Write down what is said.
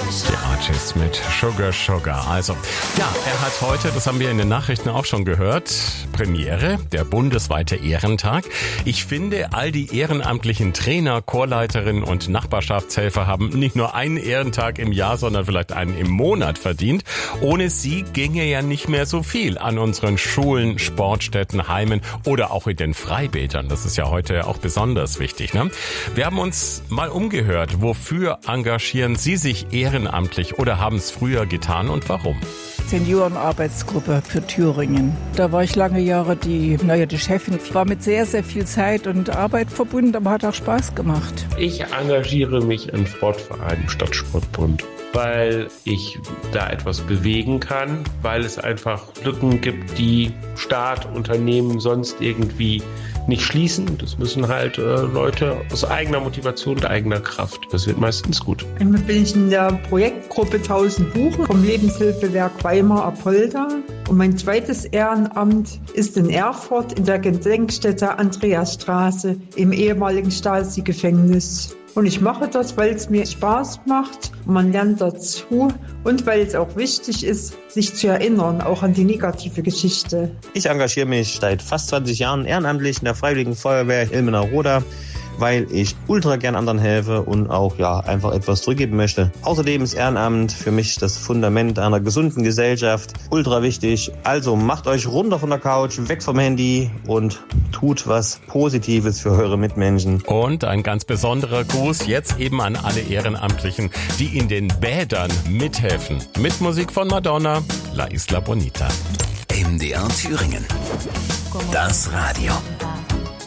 Artist mit Sugar Sugar. Also, ja, er hat heute, das haben wir in den Nachrichten auch schon gehört, Premiere, der bundesweite Ehrentag. Ich finde, all die ehrenamtlichen Trainer, Chorleiterinnen und Nachbarschaftshelfer haben nicht nur einen Ehrentag im Jahr, sondern vielleicht einen im Monat verdient. Ohne sie ginge ja nicht mehr so viel an unseren Schulen, Sportstätten, Heimen oder auch in den Freibädern. Das ist ja heute auch besonders wichtig, ne? Wir haben uns mal umgehört, wofür engagieren Sie sich ehrenamtlich oder haben es früher getan und warum? Seniorenarbeitsgruppe für Thüringen. Da war ich lange Jahre die Chefin. War mit sehr, sehr viel Zeit und Arbeit verbunden, aber hat auch Spaß gemacht. Ich engagiere mich im Sportverein Stadtsportbund, weil ich da etwas bewegen kann, weil es einfach Lücken gibt, die Staat, Unternehmen sonst irgendwie nicht schließen. Das müssen halt Leute aus eigener Motivation und eigener Kraft. Das wird meistens gut. Einmal bin ich in der Projektgruppe 1000 Buchen vom Lebenshilfewerk Weimar-Apolda. Und mein zweites Ehrenamt ist in Erfurt in der Gedenkstätte Andreasstraße im ehemaligen Stasi-Gefängnis. Und ich mache das, weil es mir Spaß macht, man lernt dazu und weil es auch wichtig ist, sich zu erinnern, auch an die negative Geschichte. Ich engagiere mich seit fast 20 Jahren ehrenamtlich in der Freiwilligen Feuerwehr Ilmenau-Roda, weil ich ultra gern anderen helfe und auch einfach etwas zurückgeben möchte. Außerdem ist Ehrenamt für mich das Fundament einer gesunden Gesellschaft. Ultra wichtig. Also macht euch runter von der Couch, weg vom Handy und tut was Positives für eure Mitmenschen. Und ein ganz besonderer Gruß jetzt eben an alle Ehrenamtlichen, die in den Bädern mithelfen. Mit Musik von Madonna, La Isla Bonita. MDR Thüringen. Das Radio.